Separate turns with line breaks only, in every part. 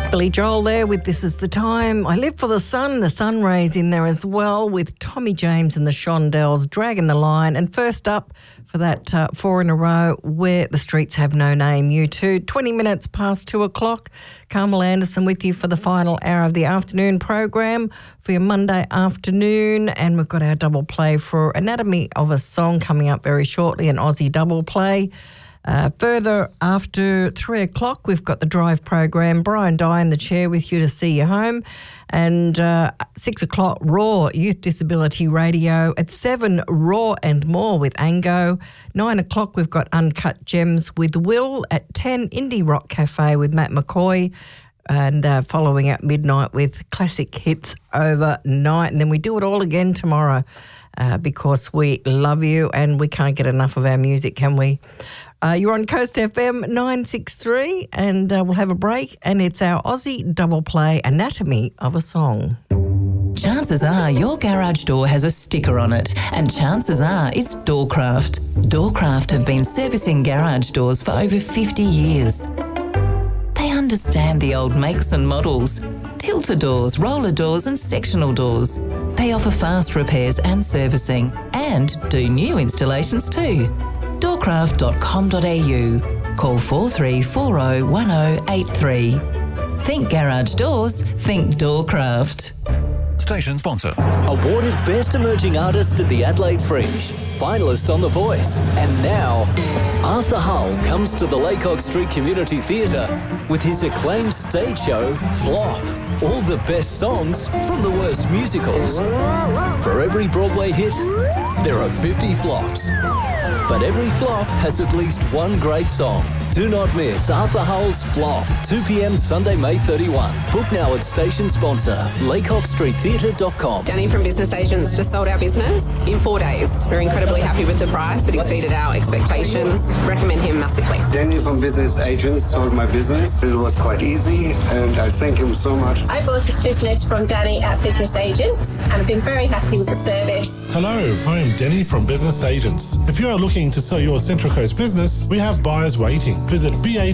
Billy Joel there with This Is The Time. I Live for the sun rays in there as well with Tommy James and the Shondells, Dragging the Line. And first up for that 4 in a row, Where the Streets Have No Name, U2. 20 minutes past 2 o'clock. Carmel Anderson with you for the final hour of the afternoon program for your Monday afternoon. And we've got our double play for Anatomy of a Song coming up very shortly, an Aussie double play. Further after 3 o'clock, we've got the Drive program. Brian Dye in the chair with you to see you home. And 6 o'clock, Raw Youth Disability Radio. At 7, Raw and More with Ango. 9 o'clock, we've got Uncut Gems with Will. At 10, Indie Rock Cafe with Matt McCoy. And following at midnight with Classic Hits Overnight. And then we do it all again tomorrow because we love you and we can't get enough of our music, can we? You're on Coast FM 963 and we'll have a break and it's our Aussie double play, Anatomy of a Song.
Chances are your garage door has a sticker on it and chances are it's Doorcraft. Doorcraft have been servicing garage doors for over 50 years. They understand the old makes and models, tilter doors, roller doors and sectional doors. They offer fast repairs and servicing and do new installations too. Doorcraft.com.au. Call 4340 1083. Think garage doors, think Doorcraft.
Station sponsor.
Awarded Best Emerging Artist at the Adelaide Fringe. Finalist on The Voice. And now, Arthur Hull comes to the Laycock Street Community Theatre with his acclaimed stage show, Flop. All the best songs from the worst musicals. For every Broadway hit, there are 50 flops. But every flop has at least one great song. Do not miss Arthur Hull's Flop, 2 p.m. Sunday, May 31. Book now at station sponsor, laycockstreettheatre.com.
Danny from Business Agents just sold our business in 4 days. We're incredibly happy with the price. It exceeded our expectations. Recommend him massively.
Danny from Business Agents sold my business. It was quite easy and I thank him so much.
I bought a business from Danny at Business Agents and I've been very happy with the service.
Hello, I am Denny from Business Agents. If you are looking to sell your Central Coast business, we have buyers waiting. Visit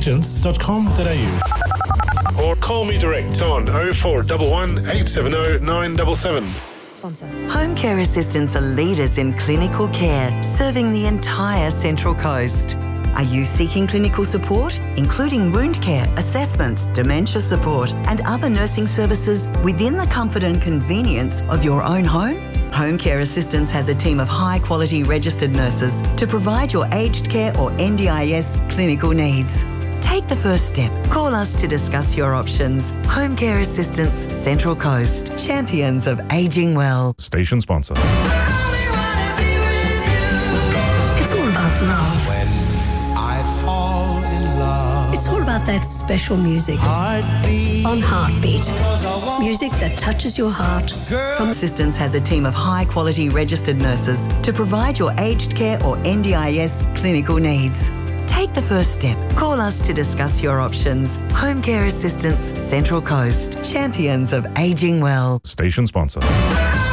beagents.com.au or call me direct on 0411 870 977.
Sponsor. Home care assistants are leaders in clinical care, serving the entire Central Coast. Are you seeking clinical support, including wound care, assessments, dementia support, and other nursing services within the comfort and convenience of your own home? Home Care Assistance has a team of high-quality registered nurses to provide your aged care or NDIS clinical needs. Take the first step. Call us to discuss your options. Home Care Assistance, Central Coast. Champions of ageing well.
Station sponsor.
It's all about love. It's all about that special music on Heartbeat. Music that touches your heart.
From Assistance has a team of high-quality registered nurses to provide your aged care or NDIS clinical needs. Take the first step. Call us to discuss your options. Home Care Assistance, Central Coast. Champions of ageing well.
Station sponsor.